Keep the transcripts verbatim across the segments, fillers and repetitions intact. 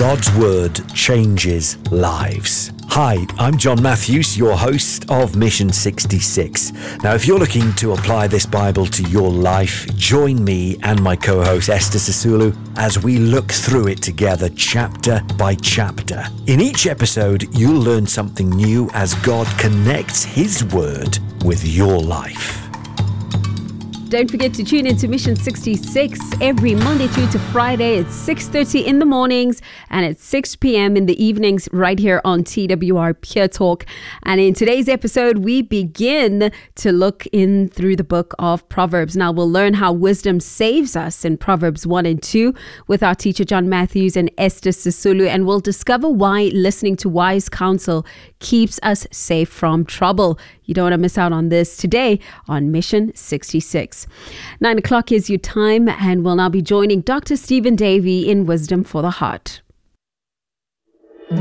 God's Word changes lives. Hi, I'm John Matthews, your host of Mission sixty-six. Now, if you're looking to apply this Bible to your life, join me and my co-host Esther Sisulu as we look through it together chapter by chapter. In each episode, you'll learn something new as God connects His Word with your life. Don't forget to tune into Mission sixty-six every Monday through to Friday at six thirty in the mornings and at six p.m. in the evenings right here on T W R Pure Talk. And in today's episode, we begin to look in through the book of Proverbs. Now, we'll learn how wisdom saves us in Proverbs one and two with our teacher John Matthews and Esther Sisulu, and we'll discover why listening to wise counsel keeps us safe from trouble. You don't want to miss out on this today on Mission sixty-six. Nine o'clock is your time, and we'll now be joining Doctor Stephen Davey in Wisdom for the Heart. One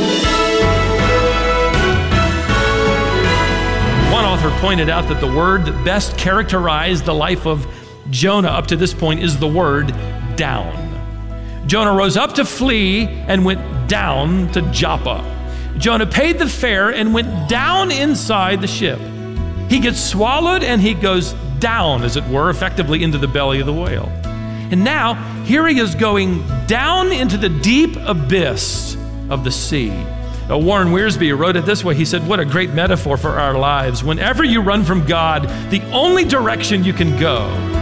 author pointed out that the word that best characterized the life of Jonah up to this point is the word down. Jonah rose up to flee and went down to Joppa. Jonah paid the fare and went down inside the ship. He gets swallowed and he goes down, as it were, effectively into the belly of the whale. And now, here he is going down into the deep abyss of the sea. Uh, Warren Wiersbe wrote it this way. He said, what a great metaphor for our lives. Whenever you run from God, the only direction you can go